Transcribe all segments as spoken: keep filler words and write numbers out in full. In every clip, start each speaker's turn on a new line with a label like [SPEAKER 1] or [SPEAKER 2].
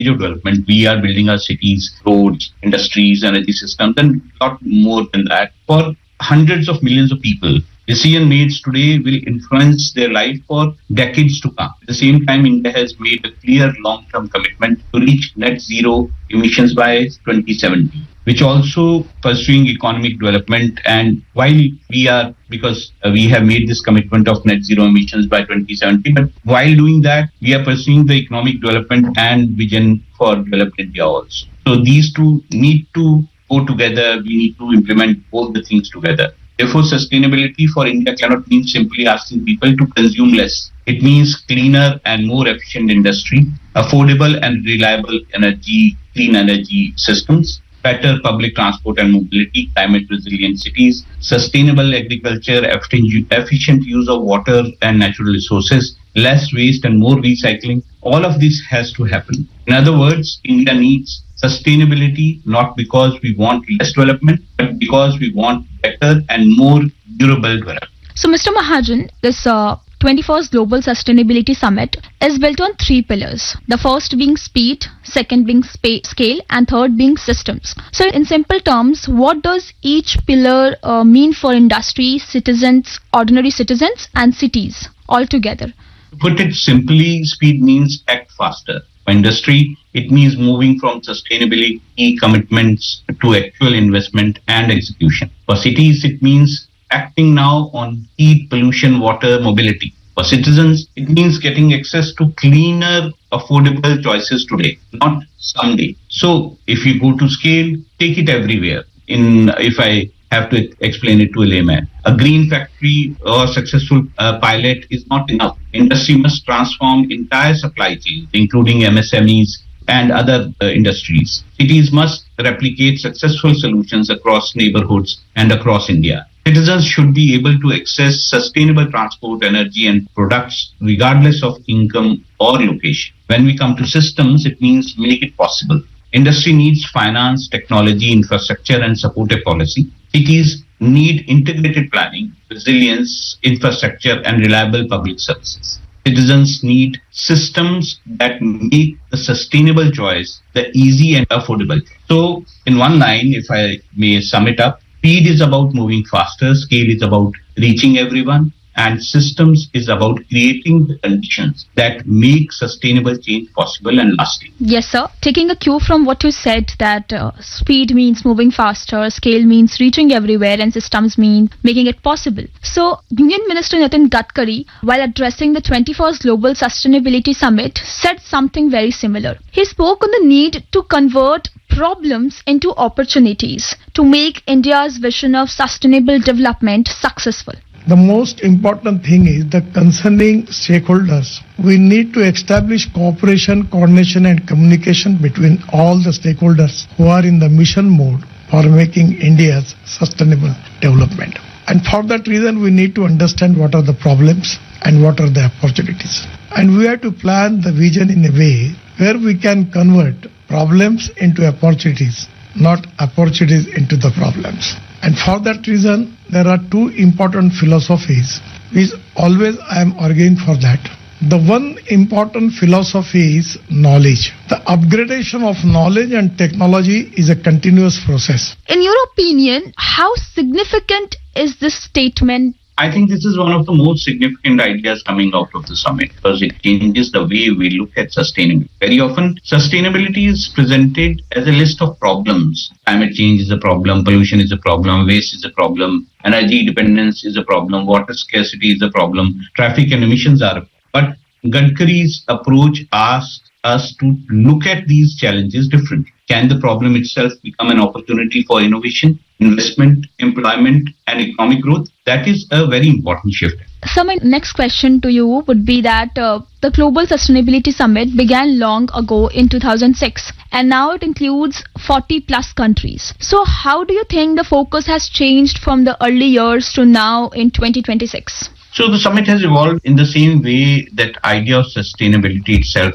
[SPEAKER 1] major development. We are building our cities, roads, industries, energy systems, and a lot more than that for hundreds of millions of people. Decision made today will influence their life for decades to come. At the same time, India has made a clear long-term commitment to reach net zero emissions by twenty seventy, which also pursuing economic development. And while we are, because we have made this commitment of net zero emissions by twenty seventy, but while doing that, we are pursuing the economic development and vision for developed India also. So these two need to go together. We need to implement both the things together. Therefore, sustainability for India cannot mean simply asking people to consume less. It means cleaner and more efficient industry, affordable and reliable energy, clean energy systems, better public transport and mobility, climate resilient cities, sustainable agriculture, efficient use of water and natural resources, less waste and more recycling. All of this has to happen. In other words, India needs sustainability not because we want less development, but because we want better and more durable development.
[SPEAKER 2] So, Mister Mahajan, this uh, twenty-first Global Sustainability Summit is built on three pillars. The first being speed, second being spa- scale, and third being systems. So, in simple terms, what does each pillar uh, mean for industry, citizens, ordinary citizens, and cities altogether?
[SPEAKER 1] To put it simply, speed means act faster. For industry, it means moving from sustainability commitments to actual investment and execution. For cities, it means acting now on heat, pollution, water, mobility. For citizens, it means getting access to cleaner, affordable choices today, not someday. So, if you go to scale, take it everywhere. In if I have to explain it to a layman, a green factory or successful uh, pilot is not enough. Industry must transform entire supply chains, including M S M Es and other uh, industries. Cities must replicate successful solutions across neighborhoods and across India. Citizens should be able to access sustainable transport, energy and products regardless of income or location. When we come to systems, it means make it possible. Industry needs finance, technology, infrastructure and supportive policy. Cities need integrated planning, resilience, infrastructure and reliable public services. Citizens need systems that make the sustainable choice the easy and affordable. So, in one line, if I may sum it up, speed is about moving faster, scale is about reaching everyone, and systems is about creating the conditions that make sustainable change possible and lasting.
[SPEAKER 2] Yes, sir. Taking a cue from what you said, that uh, speed means moving faster, scale means reaching everywhere, and systems mean making it possible. So, Union Minister Nitin Gadkari, while addressing the twenty-first Global Sustainability Summit, said something very similar. He spoke on the need to convert problems into opportunities to make India's vision of sustainable development successful.
[SPEAKER 3] The most important thing is the concerning stakeholders. We need to establish cooperation, coordination and communication between all the stakeholders who are in the mission mode for making India's sustainable development. And for that reason, we need to understand what are the problems and what are the opportunities. And we have to plan the vision in a way where we can convert problems into opportunities, not opportunities into the problems. And for that reason, there are two important philosophies, which always I am arguing for that. The one important philosophy is knowledge. The upgradation of knowledge and technology is a continuous process.
[SPEAKER 2] In your opinion, how significant is this statement?
[SPEAKER 1] I think this is one of the most significant ideas coming out of the summit because it changes the way we look at sustainability. Very often, sustainability is presented as a list of problems. Climate change is a problem, pollution is a problem, waste is a problem, energy dependence is a problem, water scarcity is a problem, traffic and emissions are a problem. But Gadkari's approach asks us to look at these challenges differently. Can the problem itself become an opportunity for innovation, investment, employment, and economic growth? That is a very important shift.
[SPEAKER 2] So my next question to you would be that uh, the Global Sustainability Summit began long ago in two thousand six and now it includes forty plus countries. So how do you think the focus has changed from the early years to now in twenty twenty-six?
[SPEAKER 1] So the summit has evolved in the same way that idea of sustainability itself has.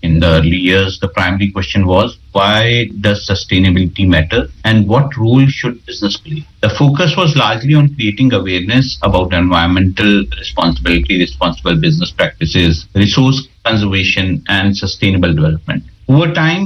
[SPEAKER 1] In the early years, the primary question was, why does sustainability matter and what role should business play? The focus was largely on creating awareness about environmental responsibility, responsible business practices, resource conservation, and sustainable development. Over time,